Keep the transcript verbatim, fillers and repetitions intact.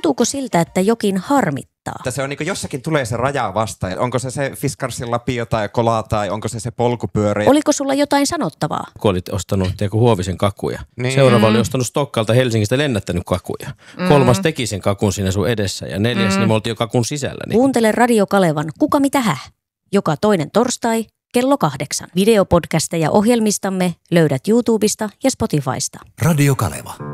Tuntuuko siltä, että jokin harmittaa? Että se on niin kuin jossakin tulee se raja vastaan. Onko se se Fiskarsin lapio tai kola tai onko se se polkupyörä? Oliko sulla jotain sanottavaa? Kun olit ostanut tiedätkö, Huovisen kakuja. Niin. Seuraava oli ostanut Stokkalta Helsingistä lennättänyt kakuja. Mm. Kolmas teki sen kakun siinä sun edessä ja neljäs mm. niin me oltiin jo kakun sisällä. Niin. Kuuntele Radio Kalevan Kuka mitä häh? Joka toinen torstai kello kahdeksan. Videopodcasteja ohjelmistamme löydät YouTubesta ja Spotifysta. Radio Kaleva.